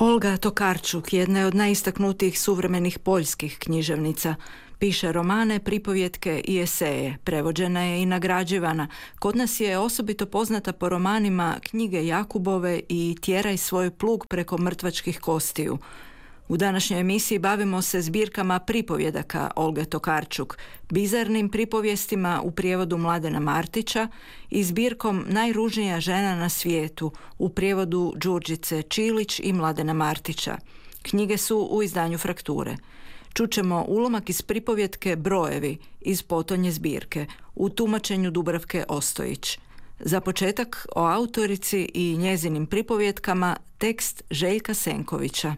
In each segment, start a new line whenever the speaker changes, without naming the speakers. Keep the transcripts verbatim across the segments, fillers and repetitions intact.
Olga Tokarczuk jedna je od najistaknutijih suvremenih poljskih književnica. Piše romane, pripovjetke i eseje. Prevođena je i nagrađivana. Kod nas je osobito poznata po romanima Knjige Jakubove i Tjeraj svoj plug preko mrtvačkih kostiju. U današnjoj emisiji bavimo se zbirkama pripovjedaka Olge Tokarczuk, bizarnim pripovjestima u prijevodu Mladena Martića i zbirkom Najružnija žena na svijetu u prijevodu Đurđice Čilić i Mladena Martića. Knjige su u izdanju Frakture. Čućemo ulomak iz pripovjetke Brojevi iz potonje zbirke u tumačenju Dubravke Ostojić. Za početak o autorici i njezinim pripovjetkama tekst Željka Senkovića.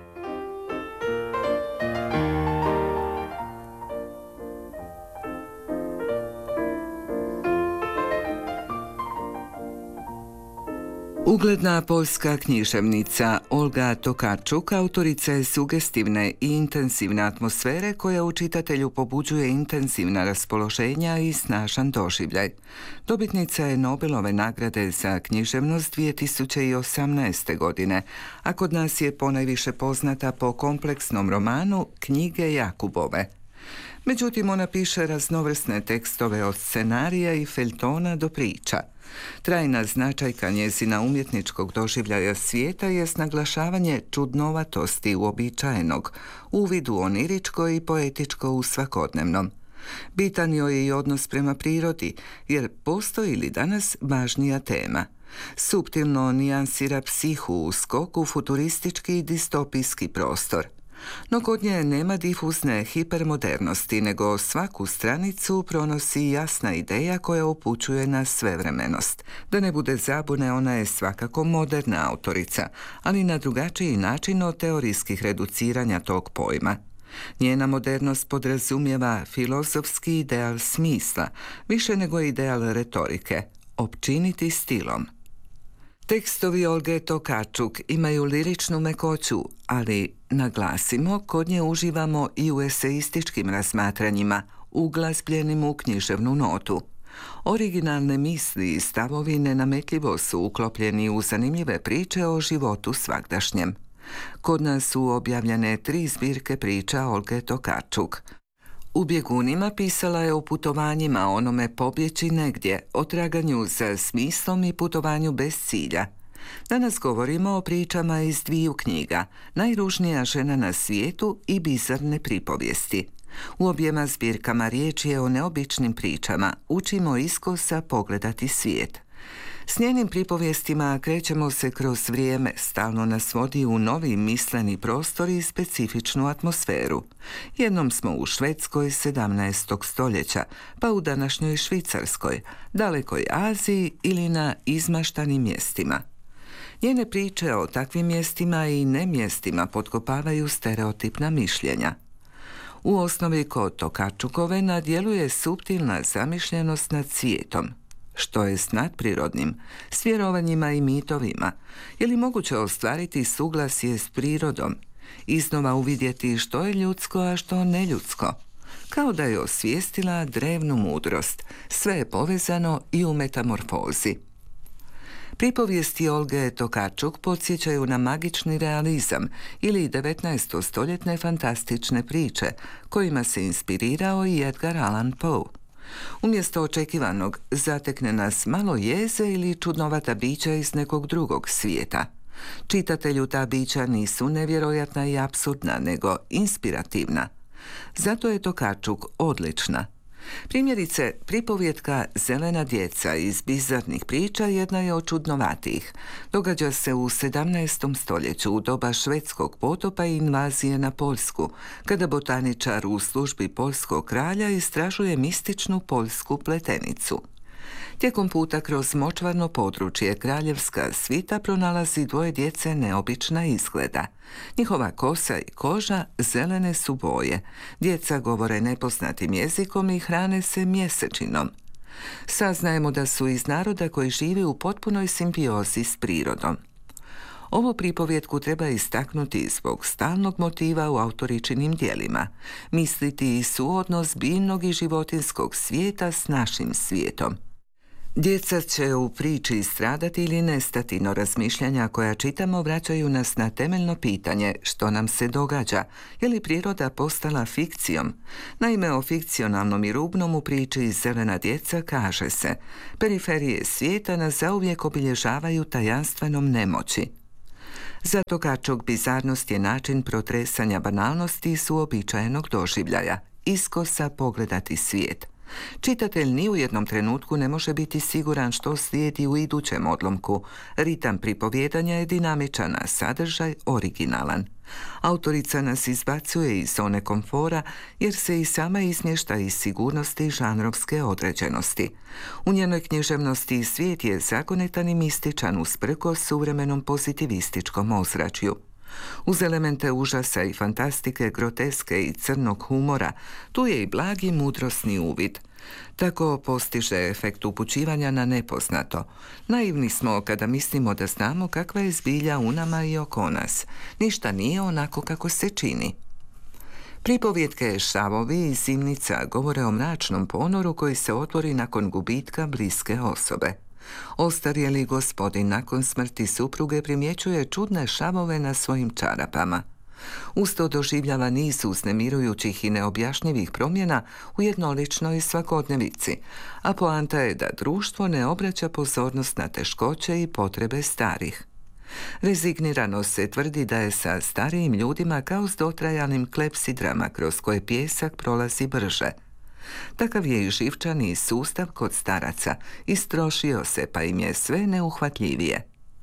Ugledna poljska književnica Olga Tokarczuk autorica je sugestivne i intenzivne atmosfere koja u čitatelju pobuđuje intenzivna raspoloženja i snažan doživljaj. Dobitnica je Nobelove nagrade za književnost dvije tisuće osamnaeste. godine, a kod nas je ponajviše poznata po kompleksnom romanu Knjige Jakubove. Međutim, ona piše raznovrsne tekstove od scenarija i feljtona do priča. Trajna značajka njezina umjetničkog doživljaja svijeta je naglašavanje čudnovatosti uobičajenog, uvid u oniričko i poetičko u svakodnevnom. Bitan joj je i odnos prema prirodi, jer postoji li danas važnija tema. Suptilno nijansira psihu u skoku futuristički i distopijski prostor. No kod nje nema difuzne hipermodernosti, nego svaku stranicu pronosi jasna ideja koja upućuje na svevremenost. Da ne bude zabune, ona je svakako moderna autorica, ali na drugačiji način od teorijskih reduciranja tog pojma. Njena modernost podrazumijeva filozofski ideal smisla, više nego ideal retorike, općiniti stilom. Tekstovi Olge Tokarczuk imaju liričnu mekoću, ali, naglasimo, kod nje uživamo i u eseističkim razmatranjima, uglazbljenim u književnu notu. Originalne misli i stavovi nenametljivo su uklopljeni u zanimljive priče o životu svagdašnjem. Kod nas su objavljene tri zbirke priča Olge Tokarczuk. U Bjegunima pisala je o putovanjima, onome pobjeći negdje, o traganju za smislom i putovanju bez cilja. Danas govorimo o pričama iz dviju knjiga, Najružnija žena na svijetu i Bizarne pripovijesti. U objema zbirkama riječ je o neobičnim pričama, učimo iskosa pogledati svijet. S njenim pripovijestima krećemo se kroz vrijeme, stalno nas vodi u novi misleni prostor i specifičnu atmosferu. Jednom smo u Švedskoj sedamnaestog stoljeća, pa u današnjoj Švicarskoj, dalekoj Aziji ili na izmaštanim mjestima. Njene priče o takvim mjestima i nemjestima potkopavaju stereotipna mišljenja. U osnovi kod Tokarczukove nadjeluje suptilna zamišljenost nad svijetom. Što je s nadprirodnim, s vjerovanjima i mitovima? Je li moguće ostvariti suglasje s prirodom? Iznova uvidjeti što je ljudsko, a što neljudsko? Kao da je osvijestila drevnu mudrost. Sve je povezano i u metamorfozi. Pripovijesti Olge Tokarczuk podsjećaju na magični realizam ili devetnaestostoljetne fantastične priče, kojima se inspirirao i Edgar Allan Poe. Umjesto očekivanog zatekne nas malo jeze ili čudnovata bića iz nekog drugog svijeta. Čitatelju ta bića nisu nevjerojatna i apsurdna, nego inspirativna. Zato je Tokarczuk odlična. Primjerice, pripovjetka Zelena djeca iz bizarnih priča jedna je od čudnovatijih. Događa se u sedamnaestom stoljeću u doba švedskog potopa i invazije na Poljsku, kada botaničar u službi poljskog kralja istražuje mističnu poljsku pletenicu. Tijekom puta kroz močvarno područje kraljevska svita pronalazi dvoje djece neobična izgleda. Njihova kosa i koža zelene su boje. Djeca govore nepoznatim jezikom i hrane se mjesečinom. Saznajemo da su iz naroda koji živi u potpunoj simbiozi s prirodom. Ovu pripovjetku treba istaknuti zbog stalnog motiva u autoričinim djelima. Misliti i suodnos biljnog i životinskog svijeta s našim svijetom. Djeca će u priči stradati ili nestati, no razmišljanja koja čitamo vraćaju nas na temeljno pitanje što nam se događa, je li priroda postala fikcijom. Naime, o fikcionalnom i rubnom u priči Zelena djeca kaže se: periferije svijeta nas zauvijek obilježavaju tajanstvenom nemoći. Za Tokarczuk bizarnost je način protresanja banalnosti i suobičajenog doživljaja, iskosa pogledati svijet. Čitatelj ni u jednom trenutku ne može biti siguran što slijedi u idućem odlomku. Ritam pripovjedanja je dinamičan, a sadržaj originalan. Autorica nas izbacuje iz zone komfora jer se i sama izmješta iz sigurnosti i žanrovske određenosti. U njenoj književnosti svijet je zagonetan i mističan usprkos suvremenom pozitivističkom ozračju. Uz elemente užasa i fantastike, groteske i crnog humora, tu je i blagi mudrosni uvid. Tako postiže efekt upućivanja na nepoznato. Naivni smo kada mislimo da znamo kakva je zbilja u nama i oko nas. Ništa nije onako kako se čini. Pripovjetke Šavovi i Zimnica govore o mračnom ponoru koji se otvori nakon gubitka bliske osobe. Ostarjeli gospodin nakon smrti supruge primjećuje čudne šavove na svojim čarapama. Usto doživljava niz uznemirujućih i neobjašnjivih promjena u jednoličnoj svakodnevici, a poanta je da društvo ne obraća pozornost na teškoće i potrebe starih. Rezignirano se tvrdi da je sa starijim ljudima kao s dotrajanim klepsidrama kroz koje pijesak prolazi brže. Takav je i živčani sustav kod staraca, istrošio se pa im je sve neuhvatljivije.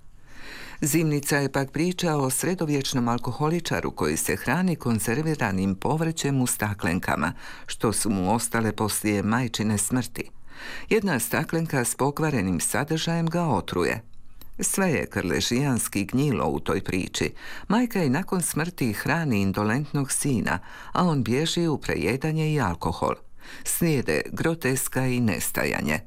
Zimnica je pak priča o sredovječnom alkoholičaru koji se hrani konzerviranim povrćem u staklenkama, što su mu ostale poslije majčine smrti. Jedna staklenka s pokvarenim sadržajem ga otruje. Sve je krležijanski gnjilo u toj priči. Majka i nakon smrti hrani indolentnog sina, a on bježi u prejedanje i alkohol. Slijede groteska i nestajanje.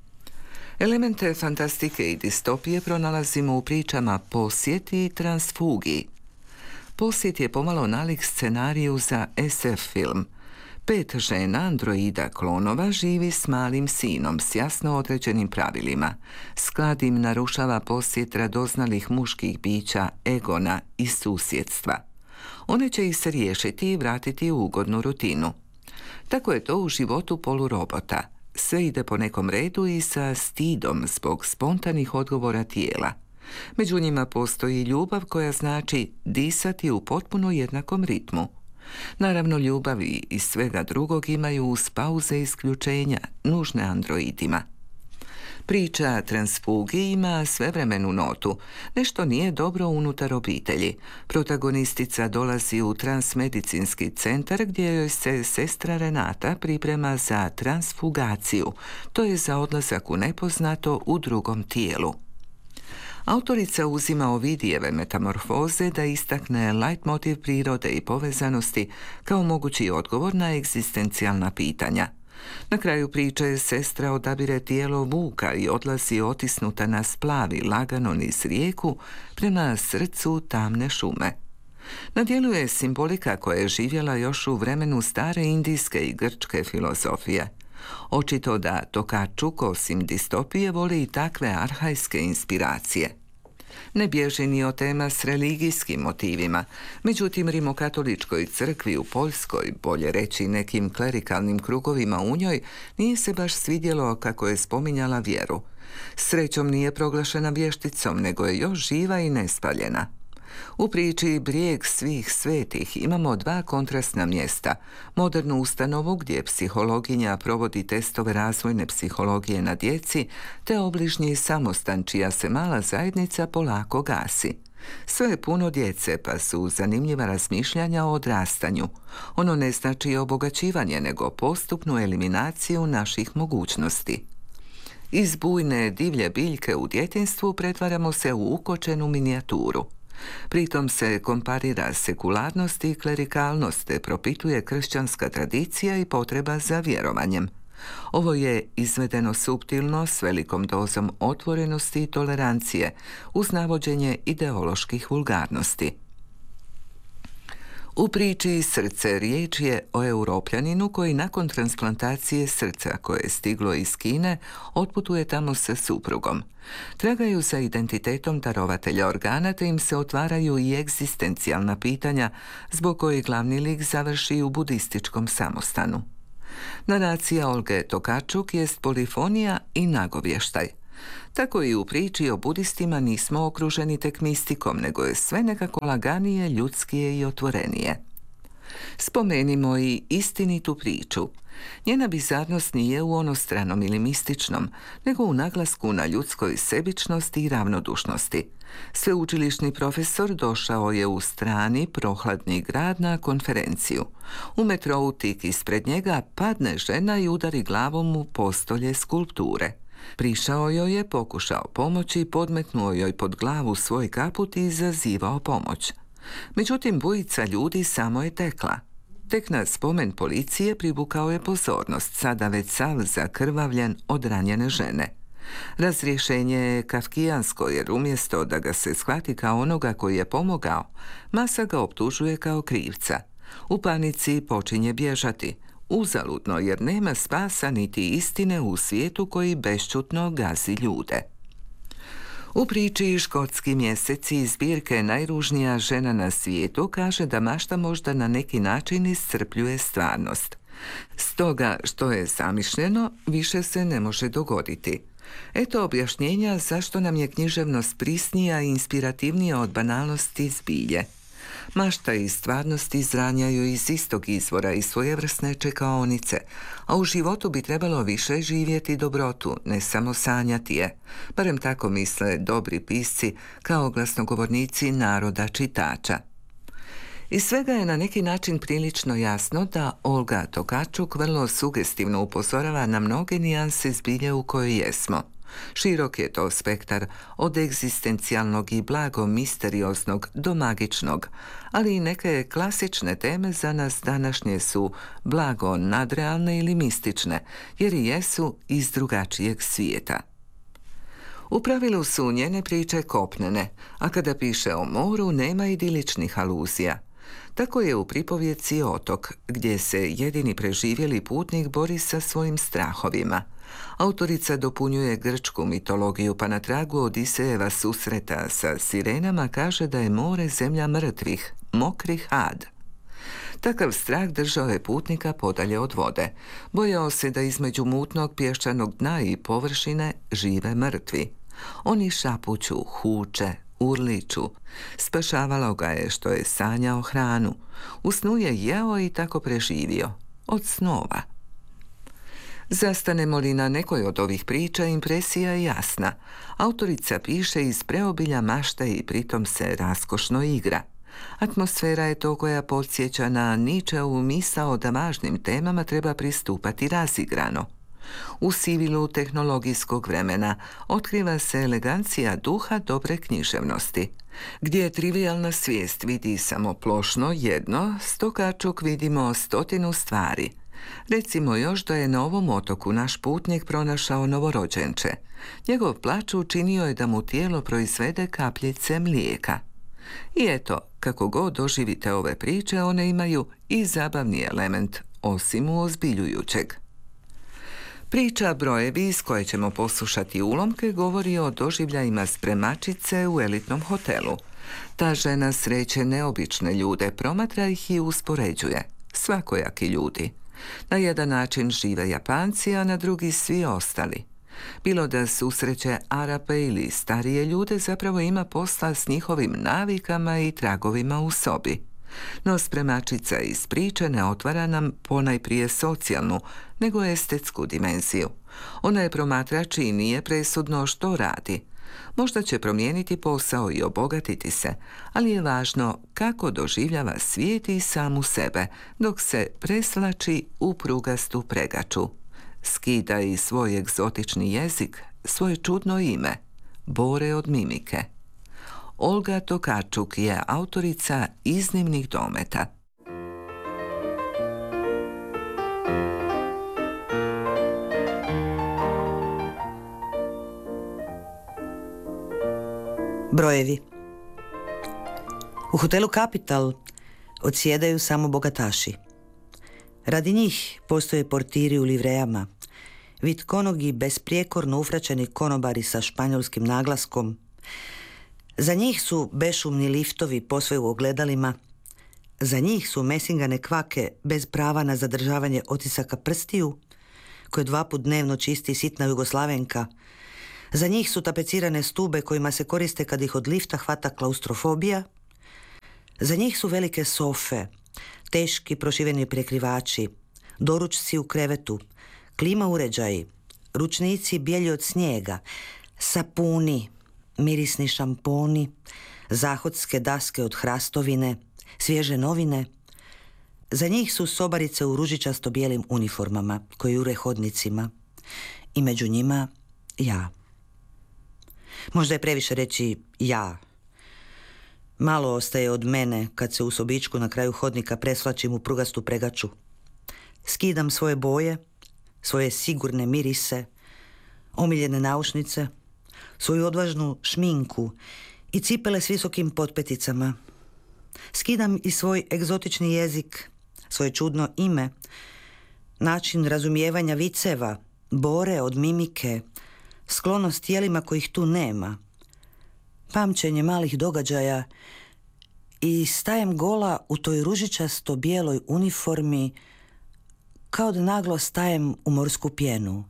Elemente fantastike i distopije pronalazimo u pričama Posjet i Transfugiji. Posjet je pomalo nalik scenariju za es ef film. Pet žena androida klonova živi s malim sinom s jasno određenim pravilima. Sklad im narušava posjet radoznalih muških bića Egona i susjedstva. One će ih se riješiti i vratiti u ugodnu rutinu. Tako je to u životu polurobota. Sve ide po nekom redu i sa stidom zbog spontanih odgovora tijela. Među njima postoji ljubav koja znači disati u potpuno jednakom ritmu. Naravno, ljubavi i svega drugog imaju uz pauze isključenja, nužne androidima. Priča Transfugiji ima svevremenu notu. Nešto nije dobro unutar obitelji. Protagonistica dolazi u transmedicinski centar gdje joj se sestra Renata priprema za transfugaciju, to je za odlazak u nepoznato u drugom tijelu. Autorica uzima Ovidijeve metamorfoze da istakne leitmotiv prirode i povezanosti kao mogući odgovor na egzistencijalna pitanja. Na kraju priče sestra odabire tijelo vuka i odlazi otisnuta na splavi lagano niz rijeku prema srcu tamne šume. Na djelu je simbolika koja je živjela još u vremenu stare indijske i grčke filozofije. Očito da Tokarczuk osim distopije voli i takve arhajske inspiracije. Ne bježi ni od tema s religijskim motivima, međutim rimokatoličkoj crkvi u Poljskoj, bolje reći nekim klerikalnim krugovima u njoj, nije se baš svidjelo kako je spominjala vjeru. Srećom nije proglašena vješticom, nego je još živa i nespaljena. U priči Brijeg svih svetih imamo dva kontrastna mjesta. Modernu ustanovu gdje psihologinja provodi testove razvojne psihologije na djeci, te obližnji samostan čija se mala zajednica polako gasi. Sve je puno djece, pa su zanimljiva razmišljanja o odrastanju. Ono ne znači obogaćivanje, nego postupnu eliminaciju naših mogućnosti. Iz bujne divlje biljke u djetinjstvu pretvaramo se u ukočenu minijaturu. Pritom se komparira sekularnost i klerikalnost te propituje kršćanska tradicija i potreba za vjerovanjem. Ovo je izvedeno suptilno s velikom dozom otvorenosti i tolerancije uz navođenje ideoloških vulgarnosti. U priči Srce riječ je o Europljaninu koji nakon transplantacije srca koje je stiglo iz Kine otputuje tamo sa suprugom. Tragaju za identitetom darovatelja organa te im se otvaraju i egzistencijalna pitanja zbog kojih glavni lik završi u budističkom samostanu. Naracija Olge Tokarczuk jest polifonija i nagovještaj. Tako i u priči o budistima nismo okruženi tek mistikom, nego je sve nekako laganije, ljudskije i otvorenije. Spomenimo i istinitu priču. Njena bizarnost nije u onostranom ili mističnom, nego u naglasku na ljudskoj sebičnosti i ravnodušnosti. Sveučilišni profesor došao je u strani prohladni grad na konferenciju. U metrou tik ispred njega padne žena i udari glavom u postolje skulpture. Prišao joj je, pokušao pomoći, podmetnuo joj pod glavu svoj kaput i zazivao pomoć. Međutim, bujica ljudi samo je tekla. Tek na spomen policije privukao je pozornost, sada već sav zakrvavljen od ranjene žene. Razrješenje je kafkijansko jer umjesto da ga se shvati kao onoga koji je pomogao, masa ga optužuje kao krivca. U panici počinje bježati. Uzaludno jer nema spasa niti istine u svijetu koji bešćutno gazi ljude. U priči Škotski mjeseci iz zbirke Najružnija žena na svijetu kaže da mašta možda na neki način iscrpljuje stvarnost. Stoga što je zamišljeno više se ne može dogoditi. Eto objašnjenja zašto nam je književnost prisnija i inspirativnija od banalnosti zbilje. Mašta i stvarnost izranjaju iz istog izvora i svojevrsne čekaonice, a u životu bi trebalo više živjeti dobrotu, ne samo sanjati je. Barem tako misle dobri pisci kao glasnogovornici naroda čitača. Iz svega je na neki način prilično jasno da Olga Tokarczuk vrlo sugestivno upozorava na mnoge nijanse zbilje u kojoj jesmo. Širok je to spektar od egzistencijalnog i blago misterioznog do magičnog, ali i neke klasične teme za nas današnje su blago nadrealne ili mistične, jer i jesu iz drugačijeg svijeta. U pravilu su njene priče kopnene, a kada piše o moru nema idiličnih aluzija. Tako je u pripovjeci Otok, gdje se jedini preživjeli putnik bori sa svojim strahovima. Autorica dopunjuje grčku mitologiju, pa na tragu Odisejeva susreta sa sirenama kaže da je more zemlja mrtvih, mokrih ad. Takav strah držao je putnika podalje od vode. Bojao se da između mutnog pješčanog dna i površine žive mrtvi. Oni šapuću, huče, urliču. Spašavalo ga je što je sanjao hranu. U snu je jeo i tako preživio. Od snova. Zastanemo li na nekoj od ovih priča, impresija je jasna. Autorica piše iz preobilja mašte i pritom se raskošno igra. Atmosfera je to koja podsjeća na Nietzscheovu misao da važnim temama treba pristupati razigrano. U sivilu tehnologijskog vremena otkriva se elegancija duha dobre književnosti. Gdje trivijalna svijest vidi samo plošno jedno, s Tokarczuk vidimo stotinu stvari. Recimo još da je na ovom otoku naš putnik pronašao novorođenče. Njegov plač učinio je da mu tijelo proizvede kapljice mlijeka. I eto, kako god doživite ove priče, one imaju i zabavni element, osim uozbiljujućeg. Priča Brojevi, iz koje ćemo poslušati ulomke, govori o doživljajima spremačice u elitnom hotelu. Ta žena sreće neobične ljude, promatra ih i uspoređuje. Svakojaki ljudi. Na jedan način žive Japanci, a na drugi svi ostali. Bilo da susreće Arape ili starije ljude, zapravo ima posla s njihovim navikama i tragovima u sobi. No spremačica iz priče ne otvara nam ponajprije socijalnu, nego estetsku dimenziju. Ona je promatrač i nije presudno što radi. Možda će promijeniti posao i obogatiti se, ali je važno kako doživljava svijet i samu sebe, dok se preslači u prugastu pregaču. Skida i svoj egzotični jezik, svoje čudno ime, bore od mimike. Olga Tokarczuk je autorica iznimnih dometa.
Brojevi. U hotelu Capital odsjedaju samo bogataši. Radi njih postoje portiri u livrejama, vitkonogi besprijekorno ufračeni konobari sa španjolskim naglaskom. Za njih su bešumni liftovi posve u ogledalima. Za njih su mesingane kvake bez prava na zadržavanje otisaka prstiju, koje dva put dnevno čisti sitna Jugoslavenka. Za njih su tapecirane stube kojima se koriste kad ih od lifta hvata klaustrofobija. Za njih su velike sofe, teški prošiveni prekrivači, doručci u krevetu, klima uređaji, ručnici bijeli od snijega, sapuni, mirisni šamponi, zahodske daske od hrastovine, svježe novine. Za njih su sobarice u ružičasto bijelim uniformama koji jure hodnicima i među njima ja. Možda je previše reći ja. Malo ostaje od mene kad se u sobičku na kraju hodnika presvlačim u prugastu pregaču. Skidam svoje boje, svoje sigurne mirise, omiljene naušnice, svoju odvažnu šminku i cipele s visokim potpeticama. Skidam i svoj egzotični jezik, svoje čudno ime, način razumijevanja viceva, bore od mimike, sklonost tijelima kojih tu nema, pamćenje malih događaja i stajem gola u toj ružičasto bijeloj uniformi kao da naglo stajem u morsku pjenu.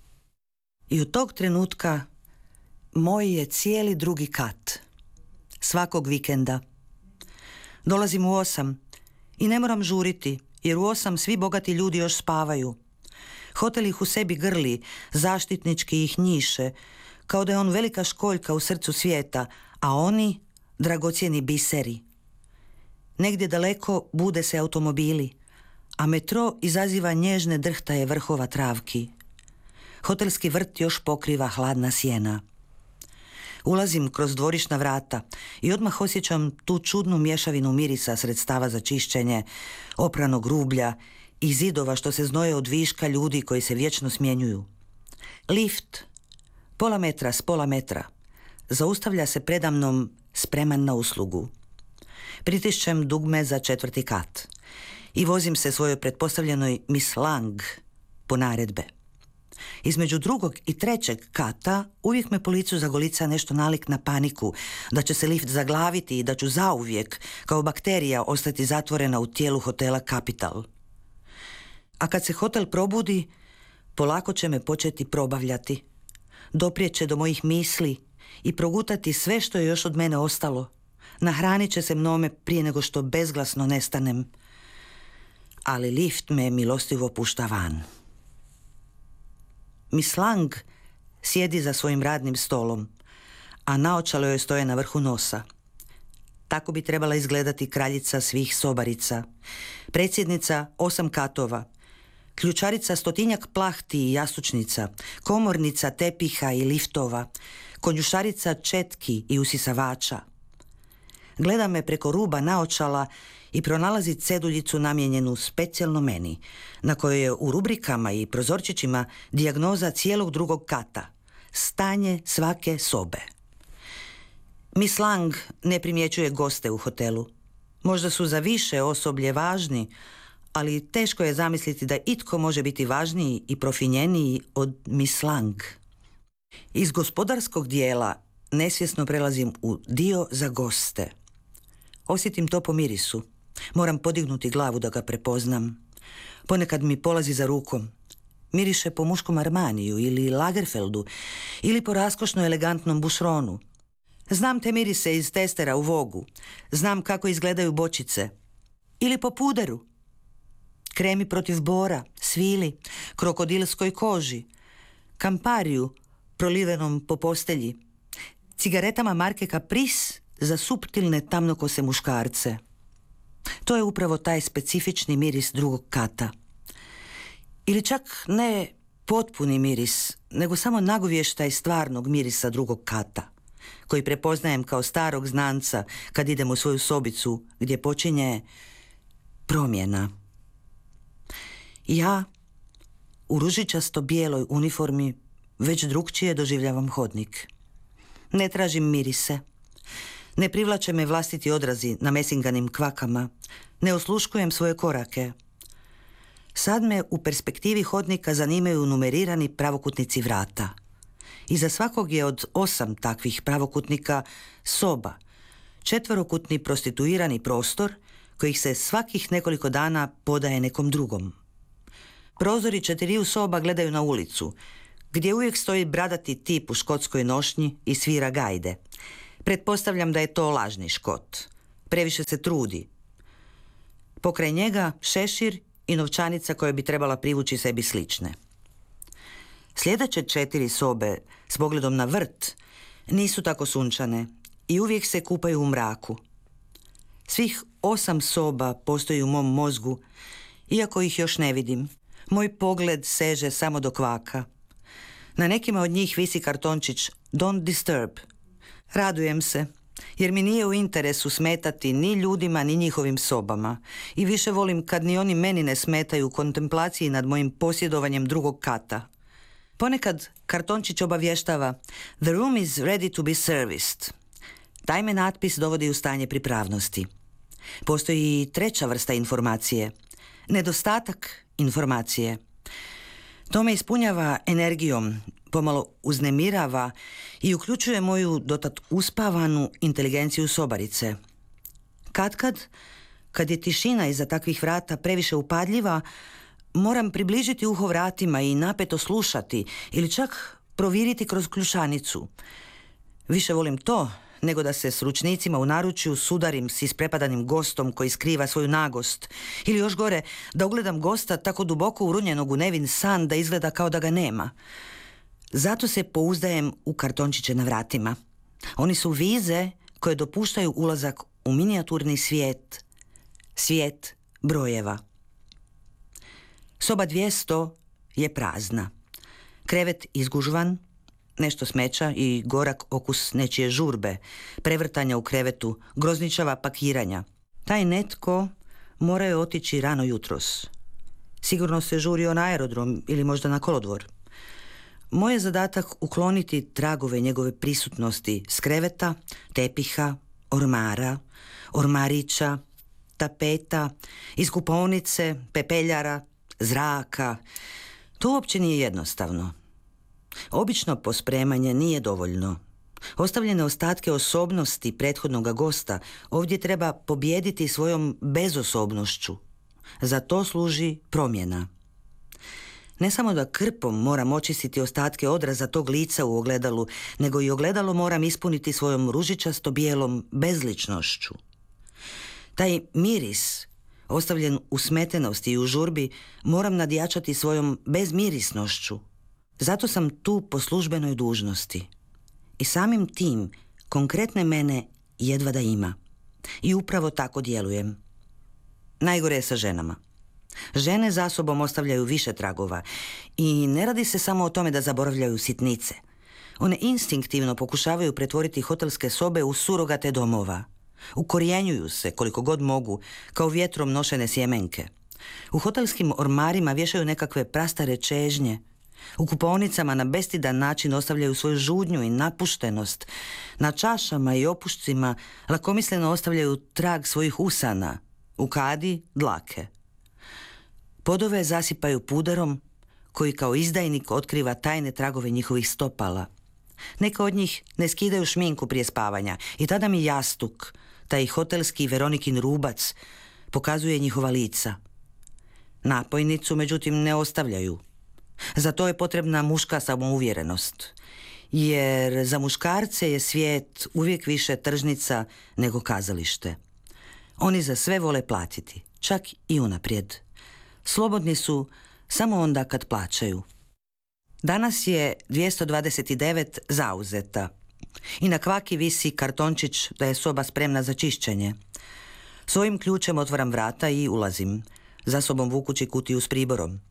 I od tog trenutka moj je cijeli drugi kat. Svakog vikenda. Dolazim u osam i ne moram žuriti, jer u osam svi bogati ljudi još spavaju. Hotel ih u sebi grli, zaštitnički ih njiše, kao da je on velika školjka u srcu svijeta, a oni dragocjeni biseri. Negdje daleko bude se automobili, a metro izaziva nježne drhtaje vrhova travki. Hotelski vrt još pokriva hladna sjena. Ulazim kroz dvorišna vrata i odmah osjećam tu čudnu mješavinu mirisa sredstava za čišćenje, opranog rublja i zidova što se znoje od viška ljudi koji se vječno smjenjuju. Lift, pola metra s pola metra, zaustavlja se predamnom spreman na uslugu. Pritišćem dugme za četvrti kat i vozim se svojoj pretpostavljenoj Miss Lang po naredbe. Između drugog i trećeg kata uvijek me po licu zagolica nešto nalik na paniku, da će se lift zaglaviti i da ću zauvijek, kao bakterija, ostati zatvorena u tijelu hotela Capital. A kad se hotel probudi, polako će me početi probavljati. Doprijet će do mojih misli i progutati sve što je još od mene ostalo. Nahranit će se mnome prije nego što bezglasno nestanem. Ali lift me milostivo pušta van. Miss Lang sjedi za svojim radnim stolom, a naočalo joj stoje na vrhu nosa. Tako bi trebala izgledati kraljica svih sobarica, predsjednica osam katova, ključarica stotinjak plahti i jastučnica, komornica tepiha i liftova, konjušarica četki i usisavača. Gleda me preko ruba naočala i pronalazi ceduljicu namijenjenu specijalno meni, na kojoj je u rubrikama i prozorčićima dijagnoza cijelog drugog kata, stanje svake sobe. Miss Lang ne primjećuje goste u hotelu. Možda su za više osoblje važni, ali teško je zamisliti da itko može biti važniji i profinjeniji od Miss Lang. Iz gospodarskog dijela nesvjesno prelazim u dio za goste. Osjetim to po mirisu. Moram podignuti glavu da ga prepoznam. Ponekad mi polazi za rukom. Miriše po muškom Armaniju ili Lagerfeldu ili po raskošno elegantnom bušronu. Znam te mirise iz testera u Vogu. Znam kako izgledaju bočice. Ili po puderu. Kremi protiv bora, svili, krokodilskoj koži, kampariju prolivenom po postelji, cigaretama marke Caprice za suptilne tamnokose muškarce. To je upravo taj specifični miris drugog kata. Ili čak ne potpuni miris, nego samo nagovještaj stvarnog mirisa drugog kata, koji prepoznajem kao starog znanca kad idem u svoju sobicu gdje počinje promjena. Ja u ružičasto bijeloj uniformi već drukčije doživljavam hodnik. Ne tražim mirise. Ne privlače me vlastiti odrazi na mesinganim kvakama. Ne osluškujem svoje korake. Sad me u perspektivi hodnika zanimaju numerirani pravokutnici vrata. Iza svakog je od osam takvih pravokutnika soba, četverokutni prostituirani prostor kojih se svakih nekoliko dana podaje nekom drugom. Prozori četiriju soba gledaju na ulicu, gdje uvijek stoji bradati tip u škotskoj nošnji i svira gajde. Pretpostavljam da je to lažni Škot. Previše se trudi. Pokraj njega šešir i novčanica koja bi trebala privući sebi slične. Sljedeće četiri sobe s pogledom na vrt nisu tako sunčane i uvijek se kupaju u mraku. Svih osam soba postoji u mom mozgu, iako ih još ne vidim. Moj pogled seže samo do kvaka. Na nekima od njih visi kartončić Don't disturb. Radujem se, jer mi nije u interesu smetati ni ljudima, ni njihovim sobama. I više volim kad ni oni meni ne smetaju u kontemplaciji nad mojim posjedovanjem drugog kata. Ponekad kartončić obavještava The room is ready to be serviced. Taj me natpis dovodi u stanje pripravnosti. Postoji i treća vrsta informacije. Nedostatak informacije. To me ispunjava energijom, pomalo uznemirava i uključuje moju dotad uspavanu inteligenciju sobarice. Katkad, kad je tišina iza takvih vrata previše upadljiva, moram približiti uho vratima i napeto slušati ili čak proviriti kroz ključanicu. Više volim to nego da se s ručnicima u naručju sudarim s isprepadanim gostom koji skriva svoju nagost, ili još gore, da ugledam gosta tako duboko urunjenog u nevin san da izgleda kao da ga nema. Zato se pouzdajem u kartončiće na vratima. Oni su vize koje dopuštaju ulazak u minijaturni svijet, svijet brojeva. Soba dvjesto je prazna. Krevet izgužvan, nešto smeća i gorak okus nečije žurbe, prevrtanja u krevetu, grozničava pakiranja. Taj netko mora je otići rano jutros. Sigurno se žurio na aerodrom ili možda na kolodvor. Moj je zadatak ukloniti tragove njegove prisutnosti s kreveta, tepiha, ormara, ormarića, tapeta, iz kupaonice, pepeljara, zraka. To uopće nije jednostavno. Obično pospremanje nije dovoljno. Ostavljene ostatke osobnosti prethodnog gosta ovdje treba pobijediti svojom bezosobnošću. Za to služi promjena. Ne samo da krpom moram očistiti ostatke odraza tog lica u ogledalu, nego i ogledalo moram ispuniti svojom ružičasto bijelom bezličnošću. Taj miris, ostavljen u smetenosti i u žurbi, moram nadjačati svojom bezmirisnošću. Zato sam tu po službenoj dužnosti. I samim tim konkretne mene jedva da ima. I upravo tako djelujem. Najgore je sa ženama. Žene za sobom ostavljaju više tragova i ne radi se samo o tome da zaboravljaju sitnice. One instinktivno pokušavaju pretvoriti hotelske sobe u surogate domova. Ukorijenjuju se koliko god mogu, kao vjetrom nošene sjemenke. U hotelskim ormarima vješaju nekakve prastare čežnje. U kupaonicama na bestidan način ostavljaju svoju žudnju i napuštenost. Na čašama i opušcima lakomisleno ostavljaju trag svojih usana. U kadi dlake. Podove zasipaju puderom koji kao izdajnik otkriva tajne tragove njihovih stopala. Neka od njih ne skidaju šminku prije spavanja i tada mi jastuk, taj hotelski Veronikin rubac, pokazuje njihova lica. Napojnicu, međutim, ne ostavljaju. Za to je potrebna muška samouvjerenost, jer za muškarce je svijet uvijek više tržnica nego kazalište. Oni za sve vole platiti, čak i unaprijed. Slobodni su samo onda kad plaćaju. Danas je dvjesto dvadeset devet zauzeta i na kvaki visi kartončić da je soba spremna za čišćenje. Svojim ključem otvaram vrata i ulazim, za sobom vukući kutiju s priborom.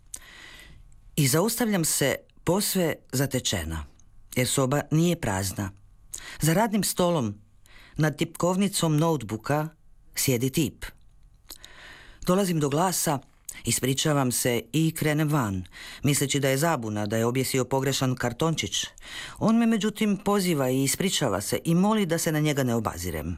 I zaustavljam se posve zatečena, jer soba nije prazna. Za radnim stolom, nad tipkovnicom notebooka, sjedi tip. Dolazim do glasa Ispričavam se i krenem van, misleći da je zabuna, da je objesio pogrešan kartončić. On me međutim poziva i ispričava se i moli da se na njega ne obazirem.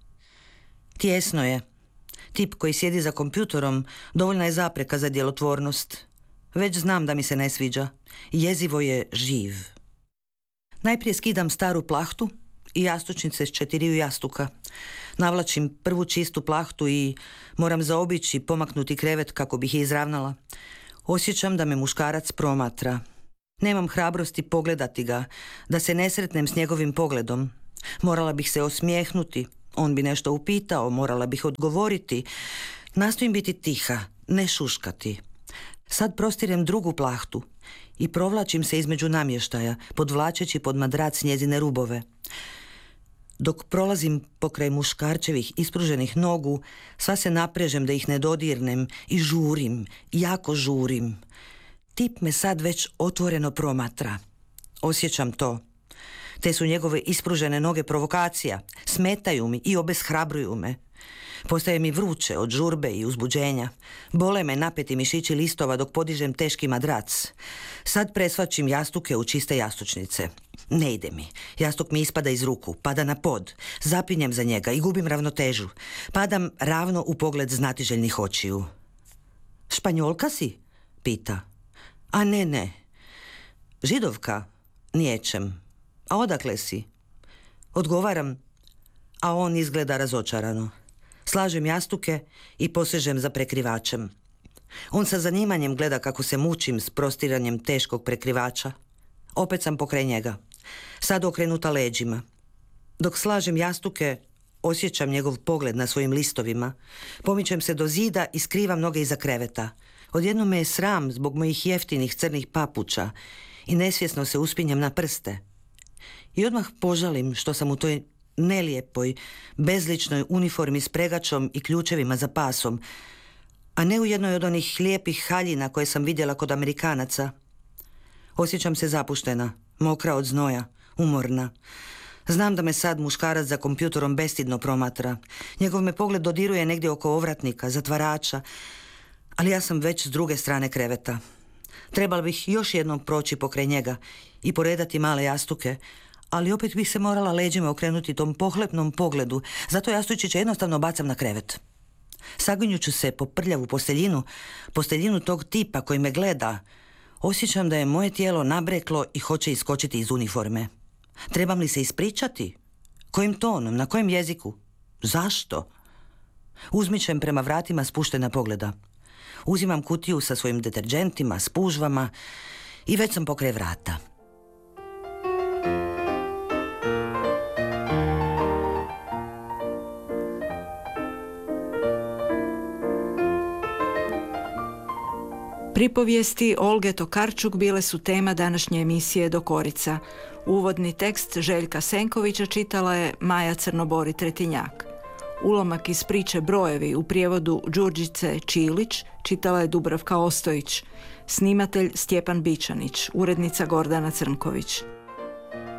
Tijesno je. Tip koji sjedi za kompjutorom dovoljna je zapreka za djelotvornost. Već znam da mi se ne sviđa. Jezivo je živ. Najprije skidam staru plahtu i jastučnice s četiriju jastuka. Navlačim prvu čistu plahtu i moram zaobići pomaknuti krevet kako bih je izravnala. Osjećam da me muškarac promatra. Nemam hrabrosti pogledati ga, da se ne sretnem s njegovim pogledom. Morala bih se osmijehnuti, on bi nešto upitao, morala bih odgovoriti. Nastojim biti tiha, ne šuškati. Sad prostirem drugu plahtu i provlačim se između namještaja, podvlačeći pod madrac njezine rubove. Dok prolazim pokraj muškarčevih ispruženih nogu, sva se naprežem da ih ne dodirnem i žurim, jako žurim. Tip me sad već otvoreno promatra. Osjećam to. Te su njegove ispružene noge provokacija, smetaju mi i obeshrabruju me. Postaje mi vruće od žurbe i uzbuđenja. Bole me napeti mišići listova dok podižem teški madrac. Sad presvačim jastuke u čiste jastučnice. Ne ide mi. Jastuk mi ispada iz ruku, pada na pod. Zapinjem za njega i gubim ravnotežu. Padam ravno u pogled znatiželjnih očiju. Španjolka si? Pita. A ne, ne. Židovka? Niječem. A odakle si? Odgovaram, a on izgleda razočarano. Slažem jastuke i posežem za prekrivačem. On sa zanimanjem gleda kako se mučim s prostiranjem teškog prekrivača. Opet sam pokraj njega. Sad okrenuta leđima. Dok slažem jastuke, osjećam njegov pogled na svojim listovima. Pomičem se do zida i skrivam noge iza kreveta. Odjednom me je sram zbog mojih jeftinih crnih papuča i nesvjesno se uspinjem na prste. I odmah požalim što sam u toj nelijepoj, bezličnoj uniformi s pregačom i ključevima za pasom, a ne u jednoj od onih lijepih haljina koje sam vidjela kod Amerikanaca. Osjećam se zapuštena, mokra od znoja, umorna. Znam da me sad muškarac za kompjutorom bestidno promatra. Njegov me pogled dodiruje negdje oko ovratnika, zatvarača, ali ja sam već s druge strane kreveta. Trebala bih još jednom proći pokraj njega i poredati male jastuke, ali opet bih se morala leđima okrenuti tom pohlepnom pogledu, zato jastučiće jednostavno bacam na krevet. Saginjuću se po prljavu posteljinu, posteljinu tog tipa koji me gleda. Osjećam da je moje tijelo nabreklo i hoće iskočiti iz uniforme. Trebam li se ispričati? Kojim tonom? Na kojem jeziku? Zašto? Uzmičem prema vratima spuštena pogleda. Uzimam kutiju sa svojim deterđentima, spužvama i već sam pokraj vrata.
Pripovijesti Olge Tokarčuk bile su tema današnje emisije Dokorica. Uvodni tekst Željka Senkovića čitala je Maja Crnobori-Tretinjak. Ulomak iz priče Brojevi u prijevodu Đurđice Čilić čitala je Dubravka Ostojić. Snimatelj Stjepan Bičanić, urednica Gordana Crnković.